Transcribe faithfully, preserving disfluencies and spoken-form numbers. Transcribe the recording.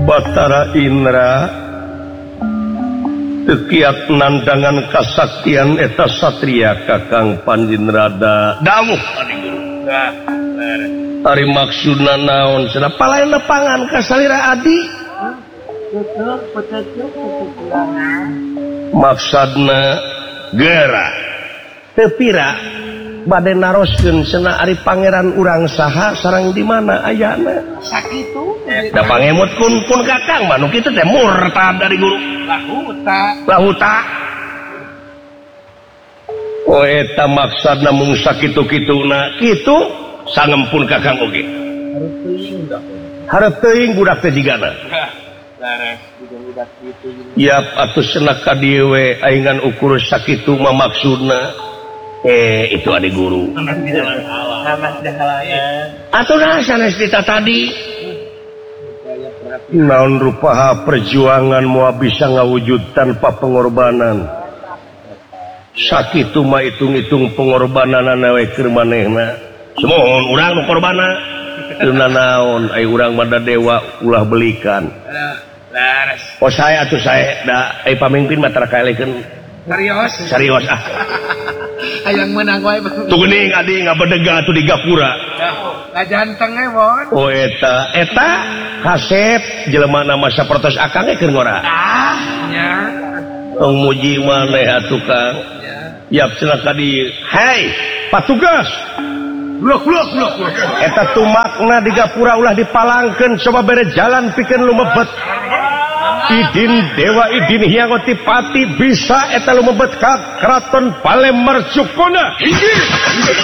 Batara Indra tekiat nandangan kasaktian eta satria Kakang Panjinrada dawuh adi guru. Ari maksudna naon cenah palaena pangan ka salira adi. Maksudna geura teu pira bade naroskeun cenah ari pangeran urang saha sareng di mana ayana sakitu da pangemut kun kun Kakang mah nu kitu teh murtad dari guru lahuta lahuta oh eta maksudna mung sakitu-kituna kitu sangempun Kakang oge hareup teuing budak teh jigana ya atuh cenah ka dieu we ainggan ukur sakitu mah maksudna eh itu adik guru atau sanes kita tadi naon rupaha perjuangan moal bisa ngawujud tanpa pengorbanan sakitu mah hitung-hitung pengorbananana we keur manehna semohon urang nu korbana teu naon ai urang mah dewa ulah belikan oh saya atuh saya da ai pamimpin mah tara kaelekeun serius serius ah hayang menang wae tuh geuning adi ngabedega atuh di gapura ngajanteng we mon oh eta eta kasep jelema nama sapertos akang ge keur ngora ah nya tong muji maneh atuh Kang yap cenah kadi hei patugas blok blok blok eta tumakna di gapura ulah dipalangkeun coba bere jalan pikeun lumebet Idin Dewa Idin Hyangoti Pati bisa eta lumebet ka Kraton Palemercukona.